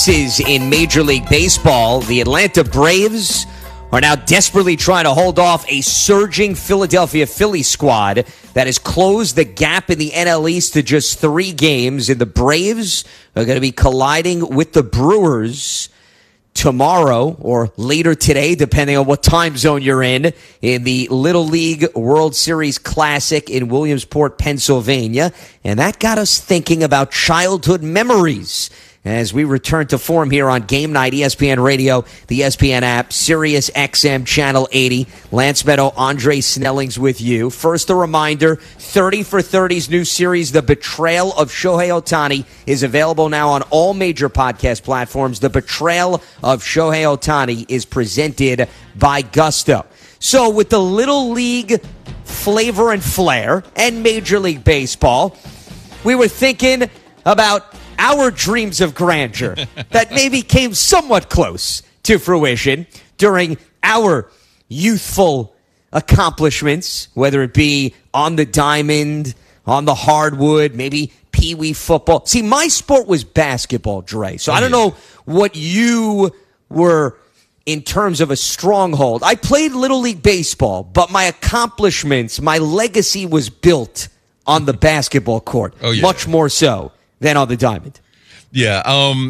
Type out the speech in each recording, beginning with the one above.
pieces in Major League Baseball. The Atlanta Braves are now desperately trying to hold off a surging Philadelphia Phillies squad that has closed the gap in the NL East to just 3 games. And the Braves are going to be colliding with the Brewers tomorrow or later today, depending on what time zone you're in the Little League World Series Classic in Williamsport, Pennsylvania. And that got us thinking about childhood memories as we return to form here on Game Night, ESPN Radio, the ESPN app, Sirius XM Channel 80. Lance Meadow, Andre Snellings with you. First, a reminder, 30 for 30's new series, The Betrayal of Shohei Ohtani, is available now on all major podcast platforms. The Betrayal of Shohei Ohtani is presented by Gusto. So with the Little League flavor and flair and Major League Baseball, we were thinking about our dreams of grandeur that maybe came somewhat close to fruition during our youthful accomplishments, whether it be on the diamond, on the hardwood, maybe pee-wee football. See, my sport was basketball, Dre. So I don't know what you were in terms of a stronghold. I played Little League Baseball, but my accomplishments, my legacy was built on the basketball court, much more so than on the diamond. Yeah,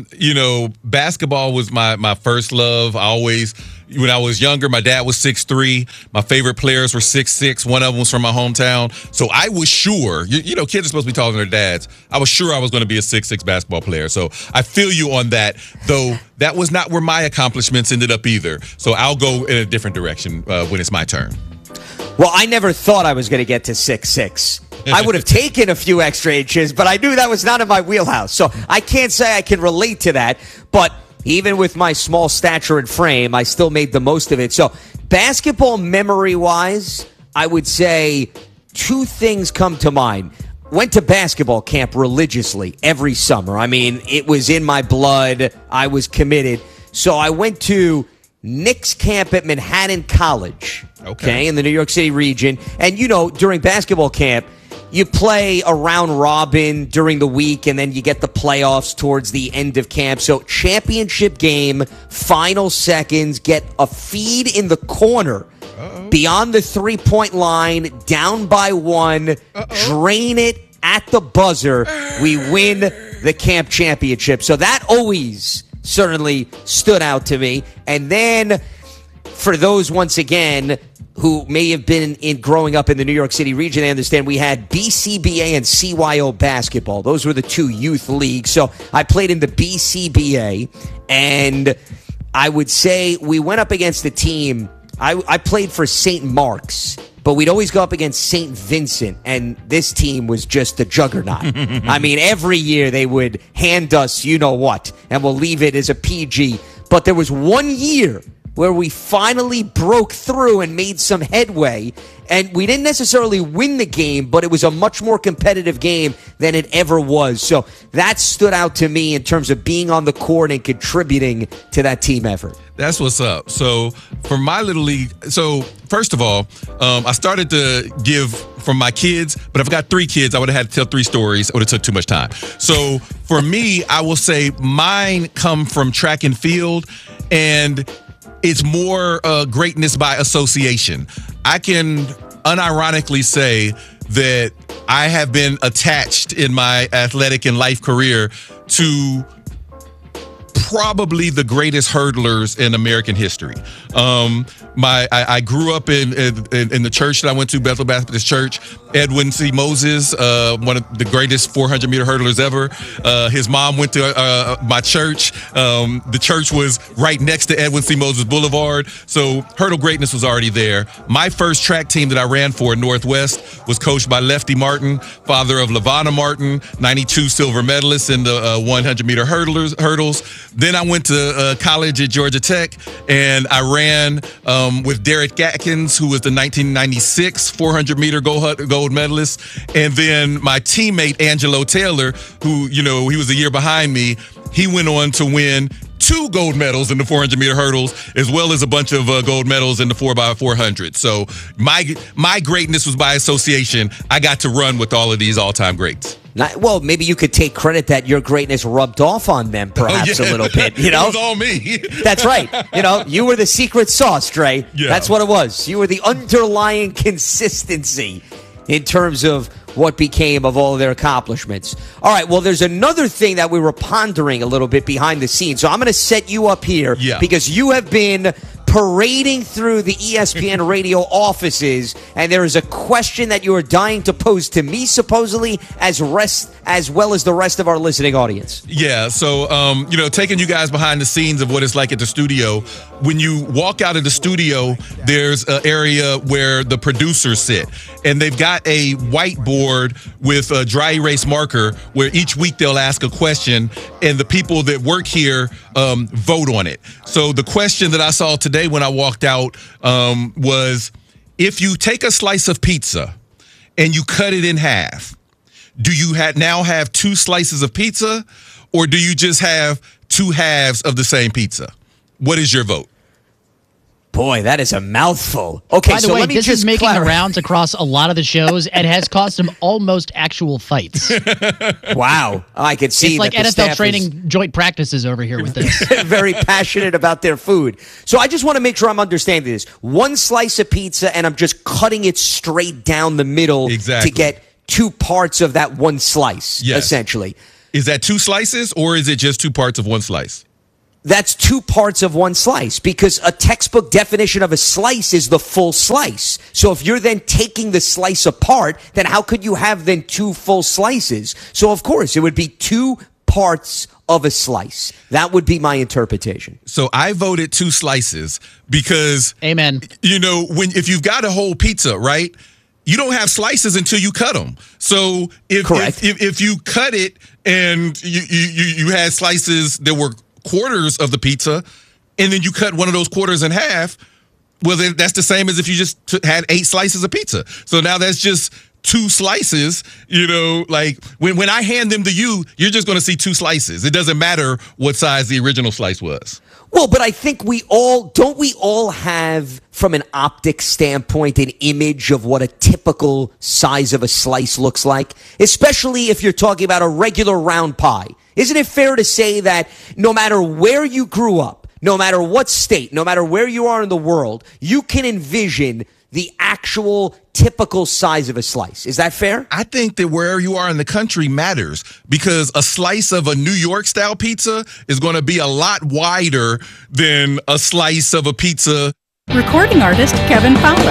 basketball was my first love. When I was younger, my dad was 6'3". My favorite players were 6'6". One of them was from my hometown. So I was sure, kids are supposed to be taller than their dads. I was sure I was going to be a 6'6" basketball player. So I feel you on that, though that was not where my accomplishments ended up either. So I'll go in a different direction when it's my turn. Well, I never thought I was going to get to 6'6". I would have taken a few extra inches, but I knew that was not in my wheelhouse. So I can't say I can relate to that. But even with my small stature and frame, I still made the most of it. So basketball memory-wise, I would say 2 things come to mind. Went to basketball camp religiously every summer. I mean, it was in my blood. I was committed. So I went to Knicks camp at Manhattan College, okay, in the New York City region. And, during basketball camp, you play a round robin during the week, and then you get the playoffs towards the end of camp. So championship game, final seconds, get a feed in the corner, beyond the 3-point line, down by 1, drain it at the buzzer. We win the camp championship. So that always certainly stood out to me. And then for those, once again, who may have been in growing up in the New York City region, I understand we had BCBA and CYO basketball. Those were the 2 youth leagues. So I played in the BCBA, and I would say we went up against a team. I played for St. Mark's, but we'd always go up against St. Vincent, and this team was just a juggernaut. I mean, every year they would hand us you-know-what, and we'll leave it as a PG. But there was one year where we finally broke through and made some headway. And we didn't necessarily win the game, but it was a much more competitive game than it ever was. So that stood out to me in terms of being on the court and contributing to that team effort. That's what's up. So for my Little League, first of all, I started to give from my kids, but if I got 3 kids, I would have had to tell 3 stories. It would have took too much time. So for me, I will say mine come from track and field, and it's more greatness by association. I can unironically say that I have been attached in my athletic and life career to probably the greatest hurdlers in American history. I grew up in the church that I went to, Bethel Baptist Church. Edwin C. Moses, one of the greatest 400-meter hurdlers ever. His mom went to my church. The church was right next to Edwin C. Moses Boulevard, so hurdle greatness was already there. My first track team that I ran for in Northwest was coached by Lefty Martin, father of LaVonna Martin, 92 silver medalist in the 100-meter hurdles. Then I went to college at Georgia Tech, and I ran with Derek Atkins, who was the 1996 400-meter gold medalist. And then my teammate, Angelo Taylor, who, he was a year behind me, he went on to win 2 gold medals in the 400-meter hurdles, as well as a bunch of gold medals in the 4x400. So my greatness was by association. I got to run with all of these all-time greats. Well, maybe you could take credit that your greatness rubbed off on them, perhaps a little bit. You know, it was all me. That's right. You know, you were the secret sauce, Dre. Yeah. That's what it was. You were the underlying consistency in terms of what became of all of their accomplishments. All right, well, there's another thing that we were pondering a little bit behind the scenes. So I'm going to set you up here because you have been parading through the ESPN radio offices, and there is a question that you are dying to pose to me, supposedly, as well as the rest of our listening audience. Yeah, so, taking you guys behind the scenes of what it's like at the studio, when you walk out of the studio, there's an area where the producers sit, and they've got a whiteboard with a dry erase marker where each week they'll ask a question, and the people that work here vote on it. So the question that I saw today when I walked out was, if you take a slice of pizza and you cut it in half, do you now have 2 slices of pizza, or do you just have 2 halves of the same pizza? What is your vote? Boy, that is a mouthful. Okay, by the way, this is making the rounds across a lot of the shows and has caused some almost actual fights. Wow. I can see it's like NFL training joint practices over here with this. Very passionate about their food. So I just want to make sure I'm understanding this. 1 slice of pizza, and I'm just cutting it straight down the middle to get 2 parts of that 1 slice, essentially. Is that 2 slices, or is it just 2 parts of 1 slice? That's 2 parts of 1 slice, because a textbook definition of a slice is the full slice. So if you're then taking the slice apart, then how could you have then 2 full slices? So of course, it would be 2 parts of a slice. That would be my interpretation. So I voted 2 slices because, amen. If you've got a whole pizza, right? You don't have slices until you cut them. So if you cut it and you had slices that were quarters of the pizza, and then you cut one of those quarters in half, well, then that's the same as if you just had 8 slices of pizza. So now that's just 2 slices. Like when I hand them to you, you're just going to see 2 slices. It doesn't matter what size the original slice was. Well, but I think we all have, from an optic standpoint, an image of what a typical size of a slice looks like, especially if you're talking about a regular round pie. Isn't it fair to say that no matter where you grew up, no matter what state, no matter where you are in the world, you can envision the actual typical size of a slice? Is that fair? I think that where you are in the country matters, because a slice of a New York style pizza is going to be a lot wider than a slice of a pizza. Recording artist Kevin Fowler.